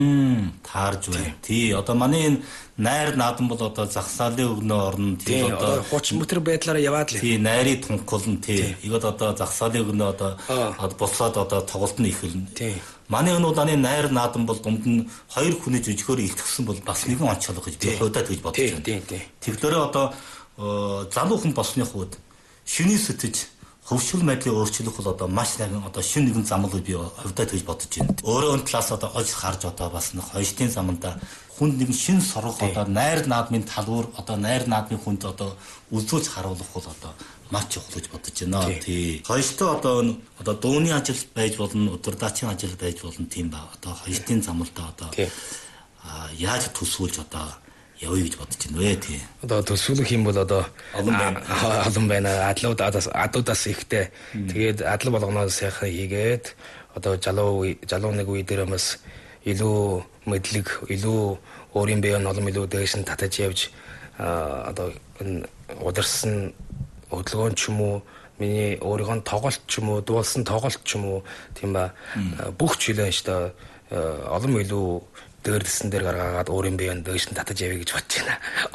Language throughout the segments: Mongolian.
Таарж байна. Тий, одоо манай энэ найр наадан бол одоо зах зээлийн өгнөө орно. Тий, одоо 30 м байдлаараа яваад л. Тий, найрын тунхал нь тий. Игод одоо зах зээлийн өгнөө одоо бослоод одоо тоглолт нь эхэлнэ. Тий. Манай өнөө даны найр наадан бол дунд нь хоёр хүний жүжигөөр илтгэсэн бол бас нэгэн онцлог гэж би хойдоо тэгж бодож байна. Тий. Тэгэхээр одоо залуу хүн болсны хувьд шүний сэтэж хөвшил байдлыг өөрчлөх бол одоо маш нэгэн одоо шин нэгэн зам л би хувьдаа тэгж бодож байна. Өөрөө энэ талаас одоо олж харж одоо бас нэг хойштын заманда хүнд нэгэн шин сурах одоо найр наадмын талбар одоо найр наадмын хүнд одоо үзүүлж харуулах бол одоо маш чухал гэж бодож байна. Тий. Хойштоо одоо дууны ажил байж болно, удирдаачийн ажил байж болно тийм ба. Одоо хойштын замлдаа одоо яаж төсвүүлж одоо явъя гэж бодож байна вэ тий. Одоо төсвөлөх юм бол одоо олон байна. Адлуудаас ихтэй. Тэгээд адал болгоноос сайхан хийгээд одоо залуу нэг үе дээр бас илүү мэдлэг, илүү өөрийн биеийн олон илүү дээш нь татаж явж одоо энэ удирсан хөдөлгөөн ч юм уу, миний өөрийнхөө тоглолт ч юм уу, дуулсан тоглолт ч юм уу тийм ба бүх жилийн штэ олон илүү дээрсэн дээр гаргаад өөрийн биеийн дээш нь татаж явъя гэж бодож байна.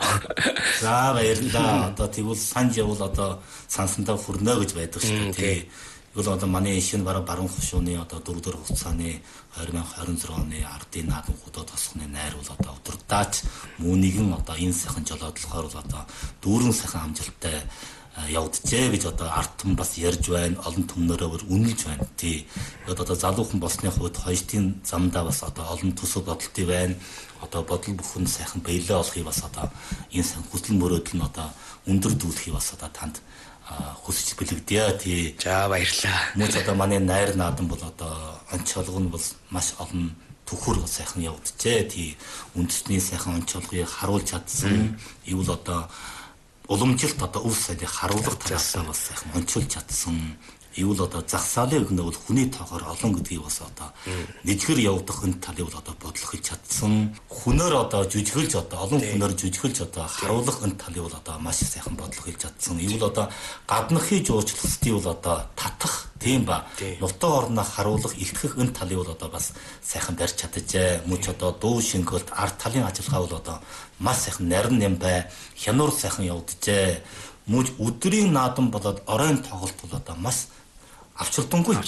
За баярлалаа. Одоо тэгвэл санаж явал одоо сансандаа хүрнэ гэж байдаг шүү дээ. Тэгвэл одоо манай шинэ баруун хушууны одоо 4 дэх хугацааны 2026 оны ардын наадам хөдөө тосхны найр бол одоо удирдаач мөнийгэн одоо энэ сайхан жолоодлохоор бол одоо дүүрэн сайхан амжилттай явдажээ гэж одоо артан бас ярьж байна, олон төмнөрөөр үнэлж байна. Тий. Одоо залуухан болсны хувьд хойштын замдаа бас одоо олон төсөв бодолтой байна. Одоо бодол бүхэн сайхан баялаа олохыг бас одоо энэ сан хүсэл мөрөөдөл нь одоо өндөр дүүлэхийг бас одоо танд хүсэж бэлэгдэе. Тий. За баярлалаа. Мөн одоо манай найр наадан бол одоо онцлог нь бол маш олон төхөр сайхан явдажээ. Тий. Үндэсний сайхан онцлогыг харуулж чадсан. Ивэл одоо уламжилт одоо өв сайдыг харуулах талаас нь бас сайхан онцлж чадсан. Ивэл одоо зах зээлийн өгнө бол хүний тоогоор олон гэдгийг бас одоо нэжгэр явагдах энэ талыг бол одоо бодлохыг чадсан. Хүнээр одоо жүжиглж одоо олон хүнээр жүжиглж одоо харуулах энэ талыг бол одоо маш сайхан бодлохыг чадсан. Ивэл одоо гаднахыг жуулчлах стил бол одоо татах тийм ба нутаг орноо харуулах илтгэх энэ талыг бол одоо бас сайхан барьж чадажээ. Мөч одоо дуу шингэлт арт талын ажиллагаа бол одоо маш сайхан нарийн юм бай хянуур сайхан явдажээ. Мөч өдрийн наадам болоод оройн тоглолт бол одоо маш авчирдангуй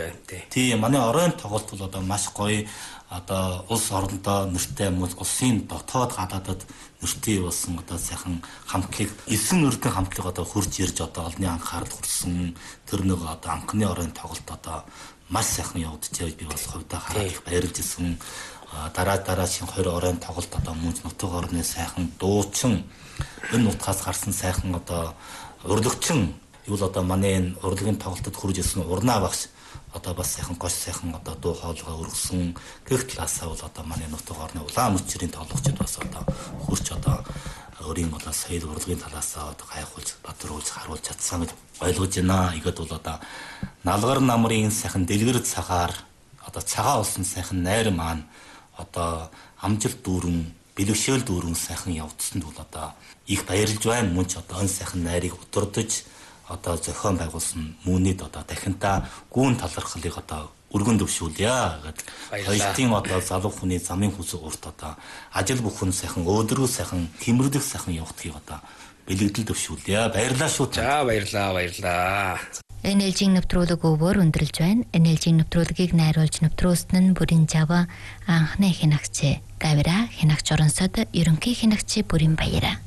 тий. Манай оройн тоглолт бол одоо маш гоё одоо улс орондоо нэртэй улсын дотоод гадаадад нэртэй болсон одоо сайхан хамтлагийг 9 өрдөн хамтлаг одоо хурж ирж одоо олонний анхаарал хүрсэн тэр нэг одоо анхны оройн тоглолт одоо маш сайхан явдажээ би бас хувьдаа хараад их баярлж ирсэн. Дараагийн 2 оройн тоглолт одоо мөнч нутаг орны сайхан дуучин энэ нутгаас гарсан сайхан одоо урлагчин ивэл одоо манай энэ урлагийн тоглолтод хүрж ирсэн урнаа багш одоо бас сайхан гош сайхан одоо дуу хоолойгоо өргөсөн гэх талаасаа бол одоо манай нутаг орны улаан мөчрийн тоглогчид бас одоо хурч одоо өөрийн одоо соёл урлагийн талаасаа одоо гайхуулж бадруулж харуулж чадсан гэж ойлгож байна. Игад бол одоо налгар намрын сайхан дэлгэр цагаар одоо цагаа болсон сайхан найр маань одоо амжилт дүүрэн бэлгшээл дүүрэн сайхан явдсанд бол одоо их баярлж байна. Мөн ч одоо энэ сайхан найрыг удирдах одоо зохион байгуулсан мөнийд одоо дахинтаа гүн талархлыг одоо өргөн дэвшүүлье гэдэг. Хоёртын одоо залуу хүний замын хүсэг урт одоо ажил бүхэн сайхан өөдрөө сайхан тэмэрдэх сайхан явахыг одоо бэлэгдэл дэвшүүлье. Баярлалаа шүү. За баярлалаа. NLG нэвтрүүлэг өвөр өндөрлж байна. NLG нэвтрүүлгийг найруулж нэвтрүүлсэн нь бүрийн Жава анхны хянагч Гавира хянагч Оронсод ерөнхий хянагч бүрийн Баяра.